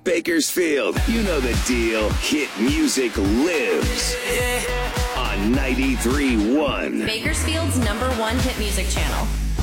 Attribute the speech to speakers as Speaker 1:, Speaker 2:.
Speaker 1: Bakersfield, you know the deal. Hit music lives on 93.1.
Speaker 2: Bakersfield's #1 hit music channel.